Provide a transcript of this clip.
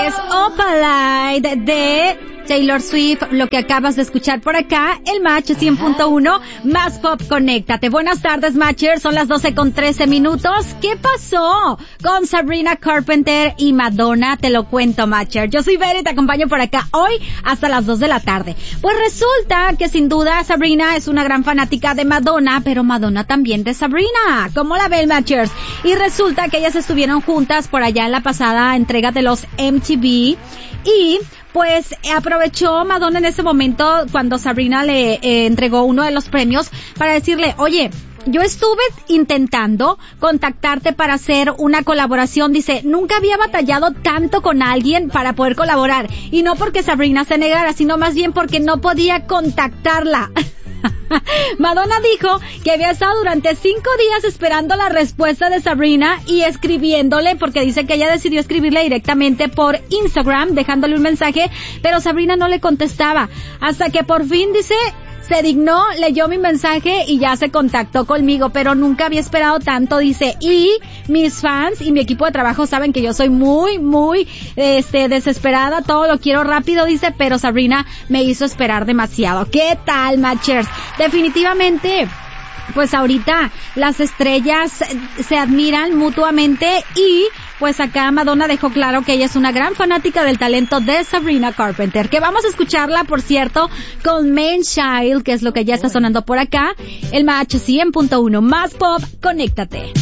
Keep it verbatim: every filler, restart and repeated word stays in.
Es Opalite de Taylor Swift, lo que acabas de escuchar por acá, el Match cien punto uno, Más Pop, conéctate. Buenas tardes, Matchers, son las doce con trece minutos. ¿Qué pasó con Sabrina Carpenter y Madonna? Te lo cuento, Matcher. Yo soy Vera y te acompaño por acá hoy hasta las dos de la tarde. Pues resulta que sin duda Sabrina es una gran fanática de Madonna, pero Madonna también de Sabrina. ¿Cómo la ven, Matchers? Y resulta que ellas estuvieron juntas por allá en la pasada entrega de los M T V y pues aprovechó Madonna en ese momento cuando Sabrina le eh, entregó uno de los premios para decirle, oye, yo estuve intentando contactarte para hacer una colaboración. Dice, nunca había batallado tanto con alguien para poder colaborar. Y no porque Sabrina se negara, sino más bien porque no podía contactarla. Madonna dijo que había estado durante cinco días esperando la respuesta de Sabrina y escribiéndole, porque dice que ella decidió escribirle directamente por Instagram, dejándole un mensaje, pero Sabrina no le contestaba. Hasta que por fin, dice, se dignó, leyó mi mensaje y ya se contactó conmigo, pero nunca había esperado tanto, dice, y mis fans y mi equipo de trabajo saben que yo soy muy, muy, este, desesperada, todo lo quiero rápido, dice, pero Sabrina me hizo esperar demasiado. ¿Qué tal, Matchers? Definitivamente, pues ahorita las estrellas se admiran mutuamente y pues acá Madonna dejó claro que ella es una gran fanática del talento de Sabrina Carpenter, que vamos a escucharla, por cierto, con Man Child, que es lo que ya está sonando por acá. El Match cien punto uno, Más Pop, conéctate.